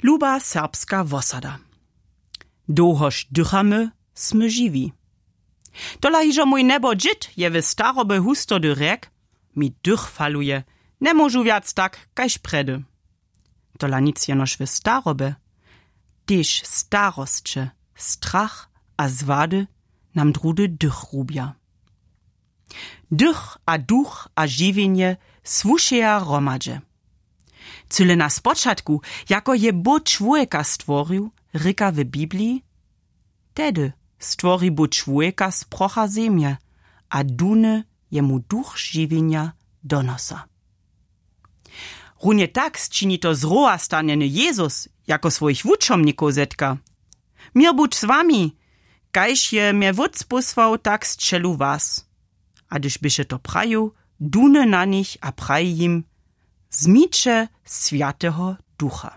Luba serbska wosada. Dohož dychamy, smy žiwi. Dola hižo mój nebo džit je w starobe husto dyrek, mi dych faluje, ne môžu viac tak, kaž predy. Dola nic jenož w starobe, tyž starostče, strach a zwady nam drudy dych rubia. Dych a duch a žiwienie swuszeja romadže. Cyle na spočatku, jako je Bóg człowieka stworzył, ryka w Biblii, tedy stwori Bóg człowieka z procha ziemia, a duny jemu duch żywienia donosa. Runie tak czyni to zroa staneny Jezus, jako swoich wuczomników zetka. Mir budź z wami, kajż je mnie wódz posłał, tak strzelu was. A gdyż byście to praju, duny na nich a praj im, zmicze Świętego Ducha.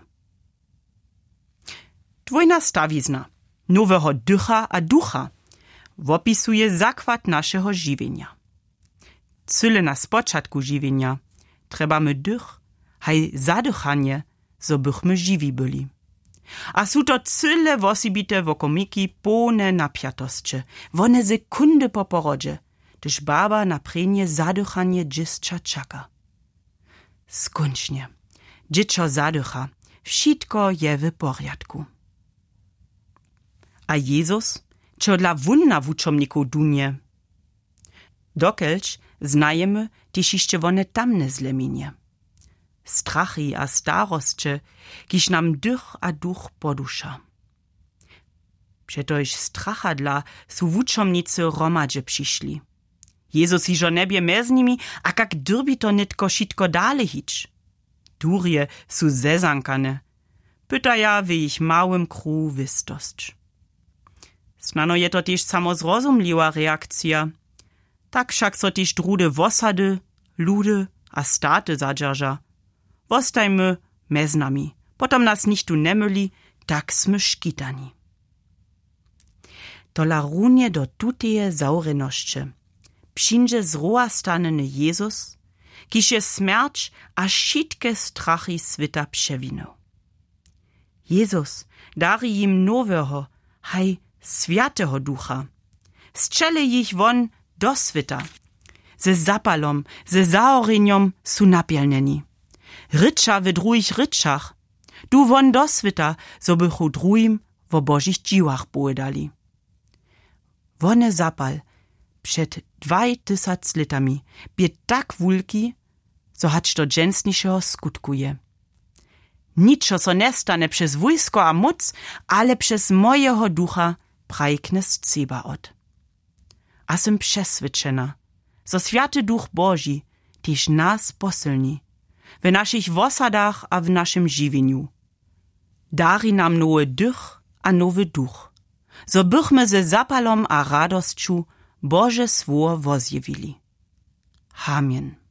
Dwojna stawizna, nowego dycha a ducha, opisuje zakład naszego żywienia. Cyle na spoczatku żywienia, trebamy dych, haj zadychanie, zo bychmy żywi byli. A są to cyle wosibite wokomiki pełne napiatostcze, wone sekundy po porodzie, gdyż baba na prenie zadychanie dziecka czeka. Skończnie. Dziecko zadycha. Wszystko je w porядku. A Jezus, čo dla wunna wuczomników dunie. Dokelć znajemy też jeszcze wone tamne zlemienie. Strachy a starostcze, kiż nam dych a duch podusza. Przetoż strachadla su wuczomnicy romadże przyszli. Jezus hižo nebie mez nimi, a kak dyrbi to nitko šitko dale hič. Durje su zezankane. Pytaja w ich małym kru wistosć. Snano je to też samozrozumliwa reakcja. Tak však so też drude wosady, ludy a state zadżarża. Wostajmy mez nami. Potom nas nichtu nemyli, tak smy škitani. Tola runie do tuteje zaurenosće. Przyjdzie zroa staneny Jezus, kiż je śmierć a wszystkie strachy świata przewinął. Jezus dari im nowego, haj Świętego Ducha. Strzele ich won do świata. Ze zapalom, ze zaoreniom su napielneni. Rycza w drugich ryczach. Du won do świata, so bychu drugim wo Božich dziłach pojedali. Wone zapal przed 2000 latami bie tak wulki, so hać to dżęsniszego skutkuje. Niczo so nestane przez wojsko a moc, ale przez mojego ducha prajkne z seba od. A sem przesvedčena, so Święty Duch Boży też nas posilni, w naszych wosadach a w naszym żywieniu. Dari nam nowy dych a nowy duch, so bychmy ze zapalom a radosću Boże słowo wozjewili. Amen.